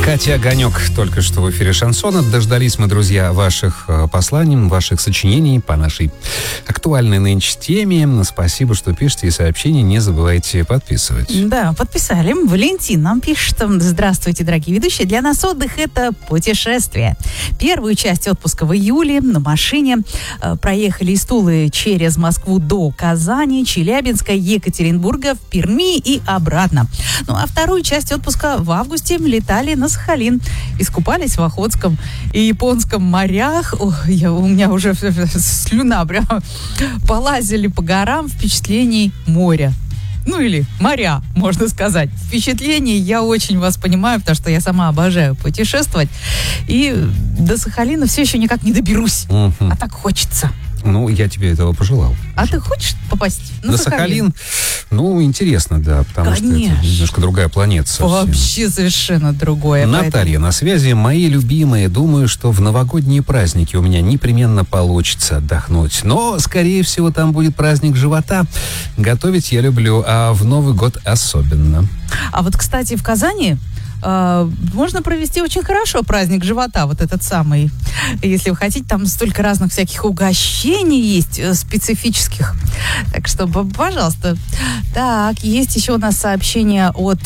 Катя Огонек только что в эфире «Шансона». Дождались мы, друзья, ваших посланий, ваших сочинений по нашей актуальной нынче теме. Спасибо, что пишете и сообщения. Не забывайте подписывать. Да, подписали. Валентин нам пишет: здравствуйте, дорогие ведущие. Для нас отдых — это путешествие. Первую часть отпуска в июле на машине проехали из Тулы через Москву до Казани, Челябинска, Екатеринбурга, в Перми и обратно. Ну а вторую часть отпуска в августе летали на Сахалин. Искупались в Охотском и Японском морях. У меня уже слюна прямо. Полазили по горам, впечатлений моря. Ну или моря, можно сказать. Впечатлений я очень вас понимаю, потому что я сама обожаю путешествовать. И до Сахалина все еще никак не доберусь. А так хочется. Ну, я тебе этого пожелал. А ты хочешь попасть на Сахалин? Ну, интересно, да, потому что это немножко другая планета совсем. Вообще совершенно другое. Наталья на связи. Мои любимые. Думаю, что в новогодние праздники у меня непременно получится отдохнуть. Но, скорее всего, там будет праздник живота. Готовить я люблю, а в Новый год особенно. А вот, кстати, в Казани можно провести очень хорошо праздник живота, вот этот самый. Если вы хотите, там столько разных всяких угощений есть, специфических. Так что, пожалуйста. Так, есть еще у нас сообщение от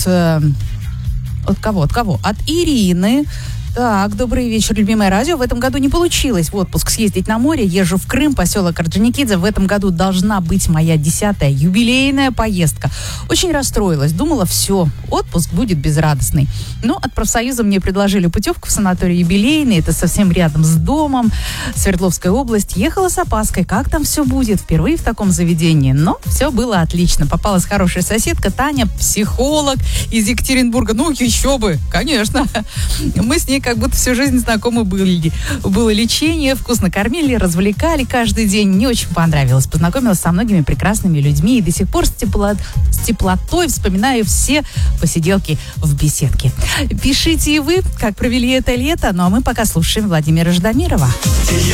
кого? От Ирины. Так, добрый вечер, любимое радио. В этом году не получилось в отпуск съездить на море. Езжу в Крым, поселок Орджоникидзе. В этом году должна быть моя 10-я юбилейная поездка. Очень расстроилась. Думала, все, отпуск будет безрадостный. Но от профсоюза мне предложили путевку в санаторий юбилейный. Это совсем рядом с домом. Свердловская область. Ехала с опаской. Как там все будет? Впервые в таком заведении. Но все было отлично. Попалась хорошая соседка Таня, психолог из Екатеринбурга. Ну, еще бы, конечно. Мы с ней как будто всю жизнь знакомы были. Было лечение, вкусно кормили, развлекали каждый день. Мне очень понравилось. Познакомилась со многими прекрасными людьми и до сих пор с теплотой вспоминаю все посиделки в беседке. Пишите и вы, как провели это лето. Ну а мы пока слушаем Владимира Ждамирова.